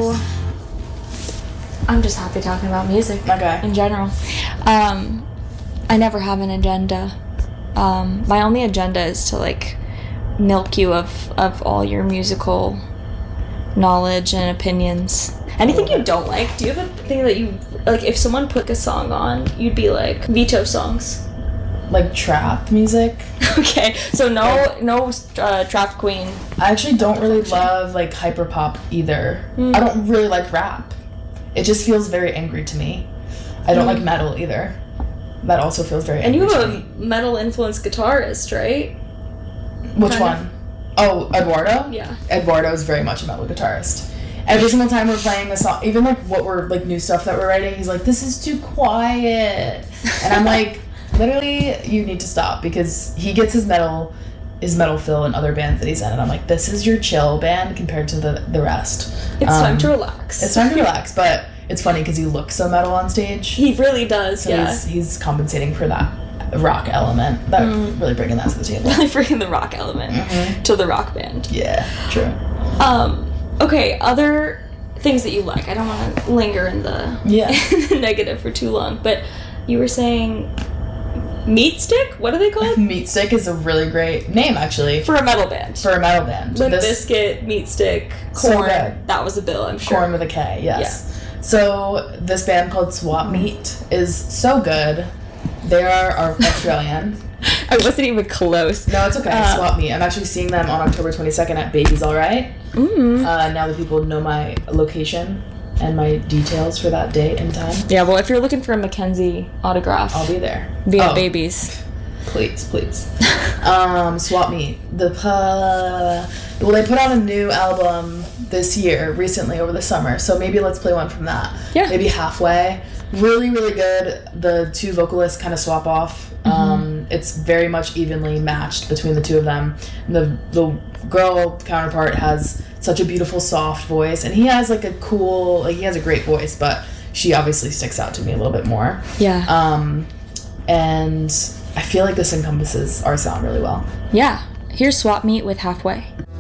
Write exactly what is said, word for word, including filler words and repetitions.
So, I'm just happy talking about music. Okay. In general. Um, I never have an agenda. Um, my only agenda is to, like, milk you of, of all your musical knowledge and opinions. Anything you don't like? Do you have a thing that you, like, if someone put a song on, you'd be like, veto songs? Like trap music. Okay, so no no uh, trap queen. I actually don't really love, like, hyperpop either. Mm. I don't really like rap. It just feels very angry to me. I don't mm. like metal either. That also feels very and angry you to have a metal-influenced guitarist, right? Which kind one? Of. Oh, Eduardo? Yeah. Eduardo is very much a metal guitarist. Every single time we're playing a song, even, like, what we're, like, new stuff that we're writing, he's like, this is too quiet. And I'm like... Literally, you need to stop, because he gets his metal, his metal fill in other bands that he's in, and I'm like, this is your chill band compared to the, the rest. It's um, time to relax. It's time to relax, but it's funny because he looks so metal on stage. He really does, so yeah. He's, he's compensating for that rock element. That mm. really bringing that to the table. Really bringing the rock element mm-hmm. to the rock band. Yeah, true. Um, okay, other things that you like. I don't want to linger in the, yeah. in the negative for too long, but you were saying... Meat Stick? What are they called? Meat Stick is a really great name, actually. For a metal band. For a metal band. Limp Bizkit, Meat Stick, Korn. So good. That was a bill, I'm sure. Korn with a K, yes. Yeah. So this band called Swap Meat is so good. They are, are Australian. I wasn't even close. No, it's okay. Uh, Swap Meat. I'm actually seeing them on October twenty-second at Baby's Alright. Mm. Uh, now that people know my location and my details for that date and time. Yeah, well, if you're looking for a Mackenzie autograph, I'll be there. Be at oh, Babies. Please, please. um, Swap Meat. The uh, well, they put out a new album this year, recently over the summer. So maybe let's play one from that. Yeah. Maybe halfway. Really, really good. The two vocalists kind of swap off. Mm-hmm. Um, it's very much evenly matched between the two of them. And the the girl counterpart has such a beautiful, soft voice, and he has like a cool, like he has a great voice, but she obviously sticks out to me a little bit more. Yeah. Um, and I feel like this encompasses our sound really well. Yeah. Here's Swap Meat with Halfway.